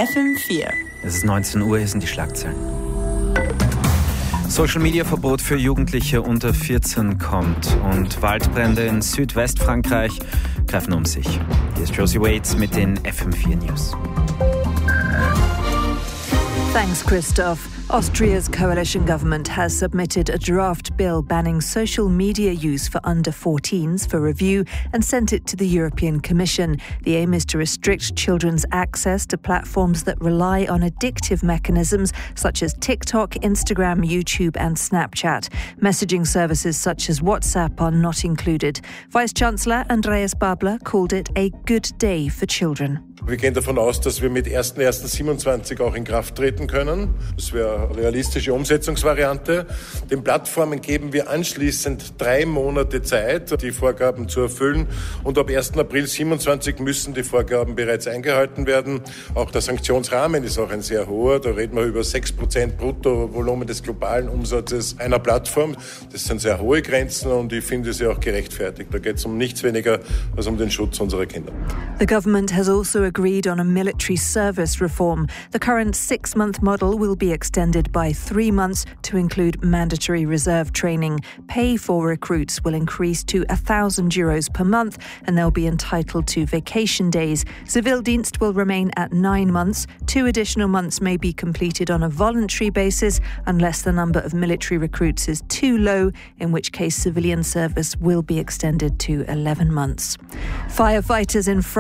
FM4. Es ist 19 Uhr, hier sind die Schlagzeilen. Social-Media-Verbot für Jugendliche unter 14 kommt und Waldbrände in Südwestfrankreich greifen um sich. Hier ist Josie Waits mit den FM4 News. Thanks, Christoph. Austria's coalition government has submitted a draft bill banning social media use for under 14s for review and sent it to the European Commission. The aim is to restrict children's access to platforms that rely on addictive mechanisms such as TikTok, Instagram, YouTube and Snapchat. Messaging services such as WhatsApp are not included. Vice-Chancellor Andreas Babler called it a good day for children. Wir gehen davon aus, dass wir mit 1.1.27 auch in Kraft treten können. Das wäre eine realistische Umsetzungsvariante. Den Plattformen geben wir anschließend 3 Monate Zeit, die Vorgaben zu erfüllen. Und ab 1. April 27 müssen die Vorgaben bereits eingehalten werden. Auch der Sanktionsrahmen ist auch ein sehr hoher. Da reden wir über 6% Bruttovolumen des globalen Umsatzes einer Plattform. Das sind sehr hohe Grenzen und ich finde sie auch gerechtfertigt. Da geht es um nichts weniger als um den Schutz unserer Kinder. The government has also agreed on a military service reform. The current 6-month model will be extended by 3 months to include mandatory reserve training. Pay for recruits will increase to €1,000 per month and they'll be entitled to vacation days. Zivildienst will remain at 9 months. 2 additional months may be completed on a voluntary basis unless the number of military recruits is too low, in which case civilian service will be extended to 11 months. Firefighters in